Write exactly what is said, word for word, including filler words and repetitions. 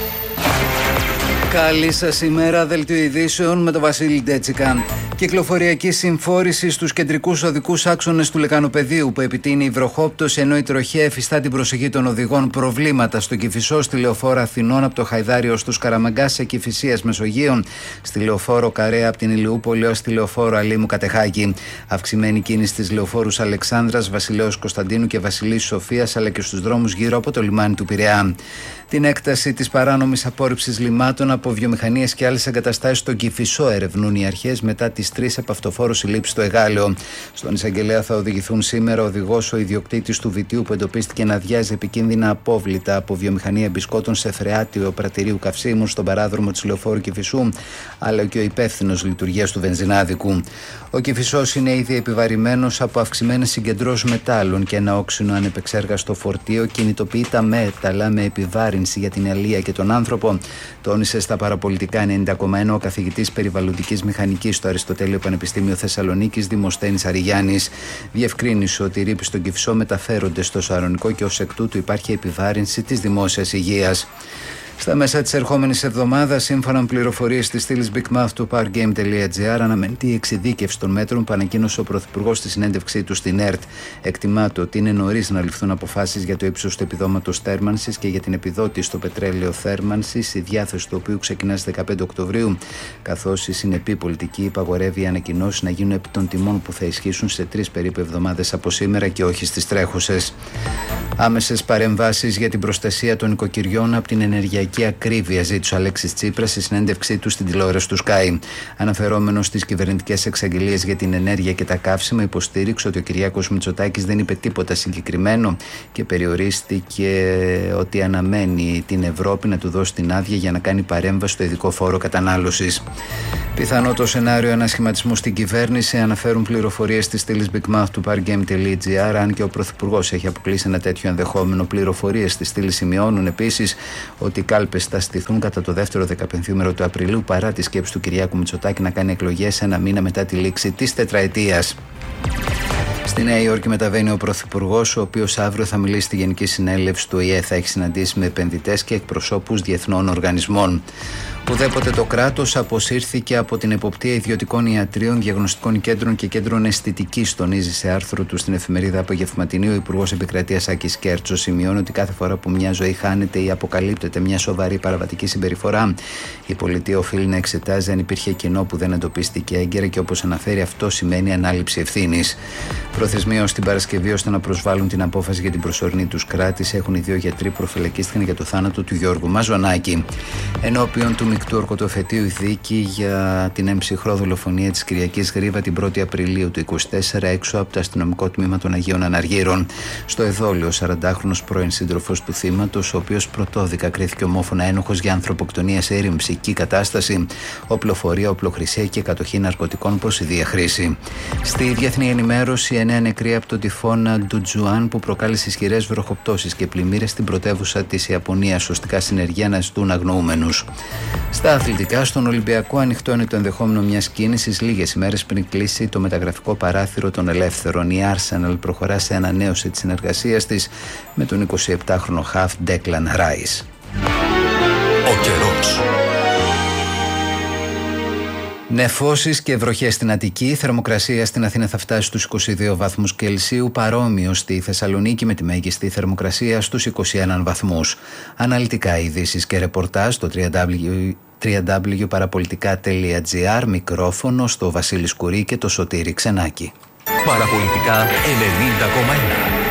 Καλή σας ημέρα, δελτίο ειδήσεων με τον Βασίλη Ντέτσικα. Κυκλοφοριακή συμφόρηση στους κεντρικούς οδικούς άξονες του Λεκανοπεδίου που επιτείνει η βροχόπτωση, ενώ η τροχέα εφιστά την προσοχή των οδηγών. Προβλήματα στο Κηφισό, στη λεωφόρο Αθηνών από το Χαϊδάρι ως τους Καραμαγκάς σε Κηφισίας Μεσογείων, στη λεωφόρο Καρέα από την Ηλιούπολη ως τη λεωφόρο Αλήμου Κατεχάκη. Αυξημένη κίνηση στις λεωφόρους Αλεξάνδρας, Βασιλέως Κωνσταντίνου και Βασιλής Σοφίας, αλλά και στους δρόμους γύρω από το λιμάνι του Πειραιά. Την έκταση της παράνομης απόρριψης λιμάτων από βιομηχανίες και άλλες εγκαταστάσεις στον Κηφισό ερευνούν οι αρχές μετά τις τρεις επαυτοφόρους συλλήψεις στο Εγάλεο. Στον εισαγγελέα θα οδηγηθούν σήμερα ο οδηγός, ο ιδιοκτήτης του βιτίου που εντοπίστηκε να αδειάζει επικίνδυνα απόβλητα από βιομηχανία μπισκότων σε φρεάτιο πρατηρίου καυσίμου στον παράδρομο της λεωφόρου Κηφισού, αλλά και ο υπεύθυνος λειτουργίας του βενζινάδικου. Ο Κηφισός είναι ήδη επιβαρημένος από αυξημένες συγκεντρώσεις μετάλλων και ένα όξινο ανεπεξέργαστο φορτίο κινητοποιεί τα μέταλλα με επιβάρυνση για την αλία και τον άνθρωπο, τόνισε στα παραπολιτικά ενενήντα κόμμα ένα ο καθηγητής περιβαλλοντικής μηχανικής στο Αριστοτέλειο Πανεπιστήμιο Θεσσαλονίκης, Δημοσθένης Αριγιάννης. Διευκρίνησε ότι οι ρήποι στον Κηφισό μεταφέρονται στο Σαρονικό και ως εκ τούτου υπάρχει επιβάρυνση της δημόσιας υγείας. Στα μέσα της ερχόμενης εβδομάδας, σύμφωνα με πληροφορίες της στήλης bigmouth του powergame τελεία gr, αναμένεται η εξειδίκευση των μέτρων που ανακοίνωσε ο Πρωθυπουργός στη συνέντευξή του στην ΕΡΤ. Εκτιμάται ότι είναι νωρίς να ληφθούν αποφάσεις για το ύψος του επιδόματος θέρμανσης και για την επιδότηση στο πετρέλαιο θέρμανσης, η διάθεση του οποίου ξεκινά στις δεκαπέντε Οκτωβρίου, καθώς η συνεπή πολιτική υπαγορεύει οι ανακοινώσεις να γίνουν επί των τιμών που θα ισχύσουν σε τρεις περίπου εβδομάδες από σήμερα και όχι στις τρέχουσες. Άμεσες παρεμβάσεις για την προστασία των οικοκυριών από την ενεργειακή ακρίβεια, ζήτησε ο Αλέξης Τσίπρας στη συνέντευξή του στην τηλεόραση του Sky. Αναφερόμενος στις κυβερνητικές εξαγγελίες για την ενέργεια και τα καύσιμα, υποστήριξε ότι ο Κυριάκος Μητσοτάκης δεν είπε τίποτα συγκεκριμένο και περιορίστηκε ότι αναμένει την Ευρώπη να του δώσει την άδεια για να κάνει παρέμβαση στο ειδικό φόρο κατανάλωσης. Πιθανό το σενάριο ανασχηματισμού στην κυβέρνηση, αναφέρουν πληροφορίες της στήλης bigmouth του powergame τελεία gr, αν και ο Πρωθυπουργός έχει αποκλείσει ένα τέτοιο ενδεχόμενο. Πληροφορίες στη στήλη σημειώνουν επίσης ότι οι κάλπες θα στηθούν κατά το δεύτερο δεκαπενθήμερο του Απριλίου, παρά τη σκέψη του Κυριάκου Μητσοτάκη να κάνει εκλογές ένα μήνα μετά τη λήξη της τετραετίας. Στη Νέα Υόρκη μεταβαίνει ο Πρωθυπουργός, ο οποίος αύριο θα μιλήσει στη Γενική Συνέλευση του Ο Η Ε. Θα έχει συναντήσει με επενδυτές και εκπροσώπους διεθνών οργανισμών. Ουδέποτε το κράτος αποσύρθηκε από την εποπτεία ιδιωτικών ιατρίων, διαγνωστικών κέντρων και κέντρων αισθητικής, τονίζει σε άρθρο του στην εφημερίδα Απογευματινή ο Υπουργός Επικρατείας Άκης Κέρτσος. Σημειώνει ότι κάθε φορά που μια ζωή χάνεται ή αποκαλύπτεται μια σοβαρή παραβατική συμπεριφορά, η πολιτεία οφείλει να εξετάζει αν υπήρχε κενό που δεν εντοπίστηκε έγκαιρα και, όπως αναφέρει, αυτό σημαίνει ανάληψη ευθύνης. Προθεσμία ως την Παρασκευή ώστε να προσβάλλουν την απόφαση για την προσωρινή τους κράτηση έχουν οι δύο γιατροί που προφυλακίστηκαν για το θάνατο του Γιώργου Μαζονάκη. Ενώπιον του μεικτού ορκωτοεφετείου η δίκη για την έμψυχρό δολοφονία της Κυριακής Γρίβα την πρώτη Απριλίου του είκοσι τέσσερα έξω από το αστυνομικό τμήμα των Αγίων Αναργύρων. Στο εδόλιο, ο σαραντάχρονος πρώην σύντροφος του θύματος, ο οποίος πρωτόδικα κρίθηκε ομόφωνα ένοχος για ανθρωποκτονία σε έρημη ψυχική κατάσταση, οπλοφορία, οπλοχρησία και κατοχή ναρκωτικών προς ιδία χρήση. Στη διεθνή ενημέρωση, εννέα νεκροί από τον τυφώνα Ντουτζουάν που προκάλεσε ισχυρές βροχοπτώσεις και πλημμύρες στην πρωτεύουσα της Ιαπωνίας. Σωστικά συνεργεία αναζητούν αγνοούμενους. Στα αθλητικά, στον Ολυμπιακό ανοιχτό είναι το ενδεχόμενο μιας κίνησης λίγες ημέρες πριν κλείσει το μεταγραφικό παράθυρο των ελεύθερων. Η Arsenal προχωρά σε ανανέωση της συνεργασίας της με τον εικοσιεπτάχρονο χαφ Ντέκλαν Ράις. Ο καιρός. Νεφώσεις και βροχές στην Αττική. Η θερμοκρασία στην Αθήνα θα φτάσει στους είκοσι δύο βαθμούς Κελσίου, παρόμοιο στη Θεσσαλονίκη με τη μέγιστη θερμοκρασία στους είκοσι ένα βαθμούς. Αναλυτικά ειδήσεις και ρεπορτάζ στο double-u double-u double-u τελεία παραπολιτικά τελεία gr. Μικρόφωνο στο Βασίλη Σκουρί και το Σωτήρη Ξενάκη. Παραπολιτικά ενενήντα κόμμα ένα.